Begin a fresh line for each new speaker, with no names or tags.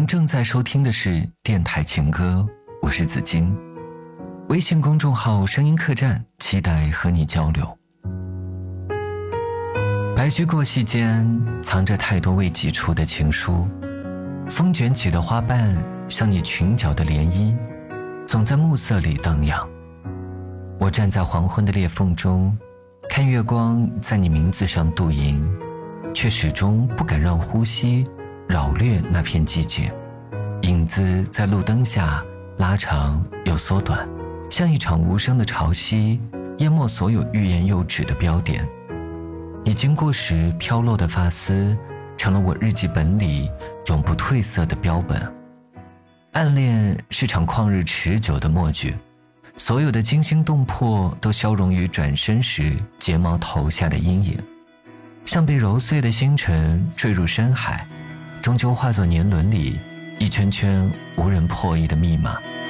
您正在收听的是电台情歌，我是子金。微信公众号声音客栈，期待和你交流。白驹过隙间，藏着太多未寄出的情书，风卷起的花瓣像你裙角的涟漪，总在暮色里荡漾。我站在黄昏的裂缝中，看月光在你名字上镀银，却始终不敢让呼吸扰掠那片寂静。影子在路灯下拉长又缩短，像一场无声的潮汐，淹没所有欲言又止的标点。你经过时飘落的发丝，成了我日记本里永不褪色的标本。暗恋是场旷日持久的默剧，所有的惊心动魄都消融于转身时睫毛投下的阴影，像被揉碎的星辰坠入深海，终究化作年轮里一圈圈无人破译的密码。